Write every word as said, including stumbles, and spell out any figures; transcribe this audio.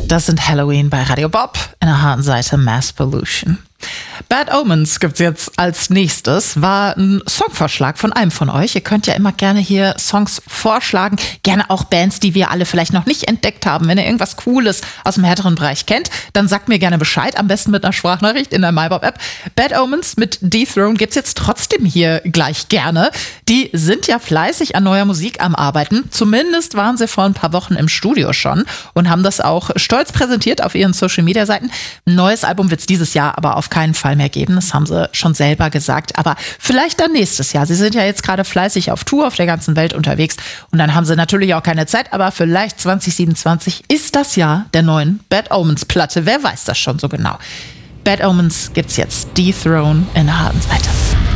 Das sind Halloween bei Radio Bob in der harten Seite Mass Pollution. Bad Omens gibt's jetzt als nächstes. War ein Songvorschlag von einem von euch. Ihr könnt ja immer gerne hier Songs vorschlagen. Gerne auch Bands, die wir alle vielleicht noch nicht entdeckt haben. Wenn ihr irgendwas Cooles aus dem härteren Bereich kennt, dann sagt mir gerne Bescheid. Am besten mit einer Sprachnachricht in der MyBob-App. Bad Omens mit Dethrone gibt's jetzt trotzdem hier gleich gerne. Die sind ja fleißig an neuer Musik am Arbeiten. Zumindest waren sie vor ein paar Wochen im Studio schon und haben das auch stolz präsentiert auf ihren Social-Media-Seiten. Ein neues Album wird's dieses Jahr aber auf keinen Fall mehr geben. Das haben sie schon selber gesagt. Aber vielleicht dann nächstes Jahr. Sie sind ja jetzt gerade fleißig auf Tour auf der ganzen Welt unterwegs. Und dann haben sie natürlich auch keine Zeit. Aber vielleicht zwanzig siebenundzwanzig ist das Jahr der neuen Bad Omens Platte. Wer weiß das schon so genau? Bad Omens gibt's jetzt. Dethrone in der harten Seite.